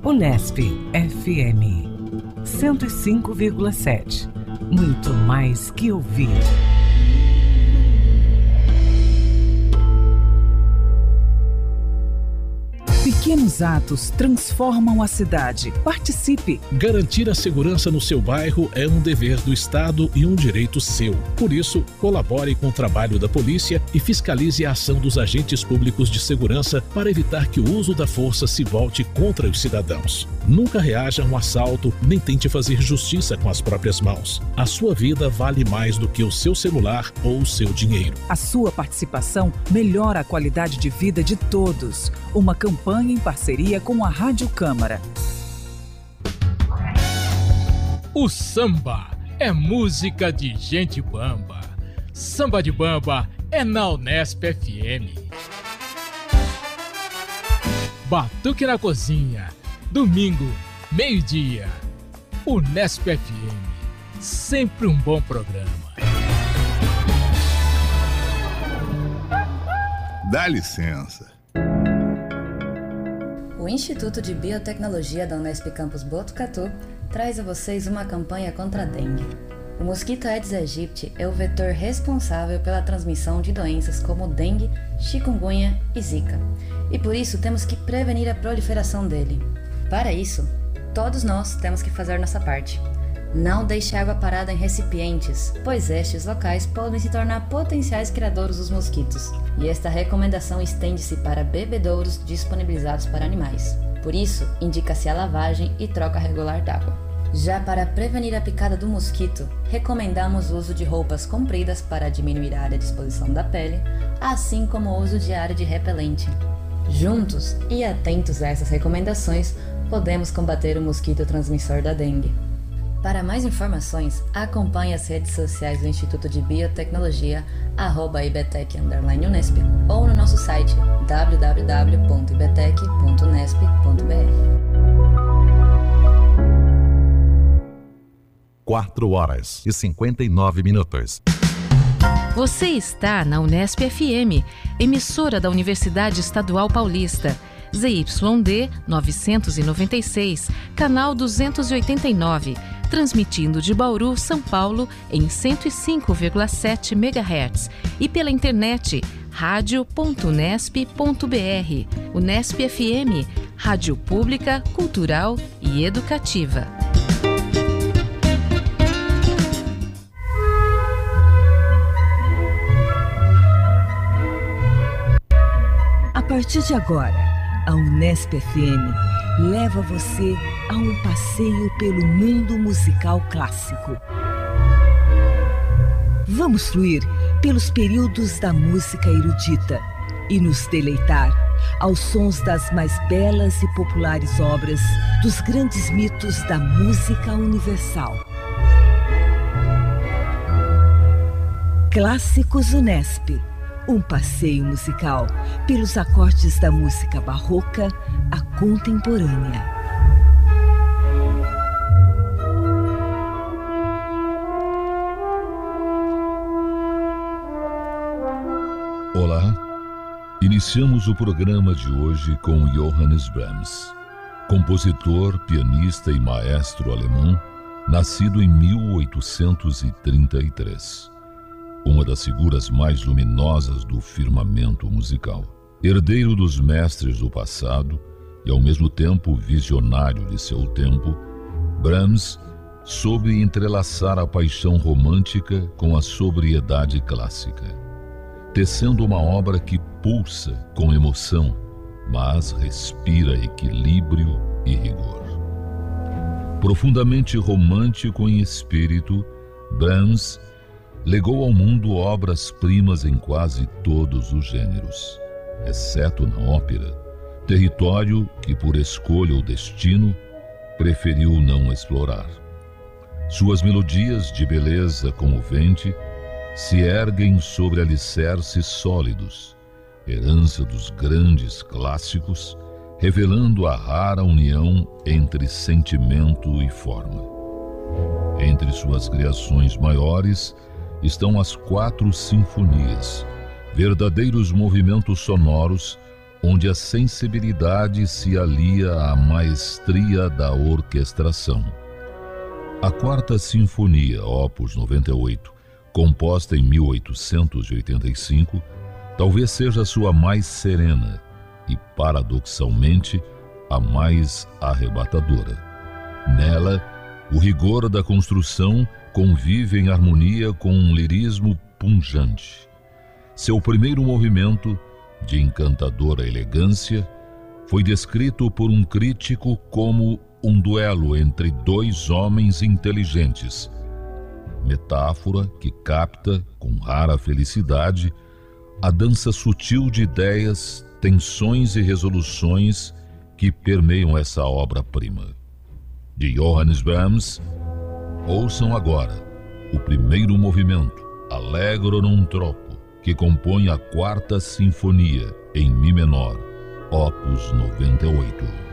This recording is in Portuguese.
Unesp FM 105,7. Muito mais que ouvir. Pequenos atos transformam a cidade. Participe! Garantir a segurança no seu bairro é um dever do Estado e um direito seu. Por isso, colabore com o trabalho da polícia e fiscalize a ação dos agentes públicos de segurança para evitar que o uso da força se volte contra os cidadãos. Nunca reaja a um assalto, nem tente fazer justiça com as próprias mãos. A sua vida vale mais do que o seu celular ou o seu dinheiro. A sua participação melhora a qualidade de vida de todos. Uma campanha em parceria com a Rádio Câmara. O samba é música de gente bamba. Samba de bamba é na Unesp FM. Batuque na cozinha, domingo, meio-dia. Unesp FM, sempre um bom programa. Dá licença. O Instituto de Biotecnologia da Unesp Campus Botucatu traz a vocês uma campanha contra a dengue. O mosquito Aedes aegypti é o vetor responsável pela transmissão de doenças como dengue, chikungunya e zika, e por isso temos que prevenir a proliferação dele. Para isso, todos nós temos que fazer nossa parte. Não deixe água parada em recipientes, pois estes locais podem se tornar potenciais criadouros dos mosquitos, e esta recomendação estende-se para bebedouros disponibilizados para animais. Por isso, indica-se a lavagem e troca regular d'água. Já para prevenir a picada do mosquito, recomendamos o uso de roupas compridas para diminuir a área de exposição da pele, assim como o uso diário de repelente. Juntos e atentos a essas recomendações, podemos combater o mosquito transmissor da dengue. Para mais informações, acompanhe as redes sociais do Instituto de Biotecnologia, @ibtec_unesp, ou no nosso site www.ibtec.unesp.br. 4h59. Você está na Unesp FM, emissora da Universidade Estadual Paulista. ZYD 996, canal 289, transmitindo de Bauru, São Paulo, em 105,7 MHz e pela internet radio.unesp.br. Unesp FM, rádio pública, cultural e educativa. A partir de agora, a Unesp FM leva você a um passeio pelo mundo musical clássico. Vamos fluir pelos períodos da música erudita e nos deleitar aos sons das mais belas e populares obras dos grandes mitos da música universal. Clássicos Unesp. Um passeio musical pelos acordes da música barroca à contemporânea. Olá, iniciamos o programa de hoje com Johannes Brahms, compositor, pianista e maestro alemão, nascido em 1833. Uma das figuras mais luminosas do firmamento musical. Herdeiro dos mestres do passado e ao mesmo tempo visionário de seu tempo, Brahms soube entrelaçar a paixão romântica com a sobriedade clássica, tecendo uma obra que pulsa com emoção, mas respira equilíbrio e rigor. Profundamente romântico em espírito, Brahms legou ao mundo obras-primas em quase todos os gêneros, exceto na ópera, território que, por escolha ou destino, preferiu não explorar. Suas melodias de beleza comovente se erguem sobre alicerces sólidos, herança dos grandes clássicos, revelando a rara união entre sentimento e forma. Entre suas criações maiores estão as 4 sinfonias, verdadeiros movimentos sonoros onde a sensibilidade se alia à maestria da orquestração. A Quarta Sinfonia, Opus 98, composta em 1885, talvez seja a sua mais serena e, paradoxalmente, a mais arrebatadora. Nela, o rigor da construção convive em harmonia com um lirismo pungente. Seu primeiro movimento, de encantadora elegância, foi descrito por um crítico como um duelo entre dois homens inteligentes, metáfora que capta, com rara felicidade, a dança sutil de ideias, tensões e resoluções que permeiam essa obra-prima. De Johannes Brahms, ouçam agora o primeiro movimento, Allegro non troppo, que compõe a Quarta Sinfonia em Mi menor, Opus 98.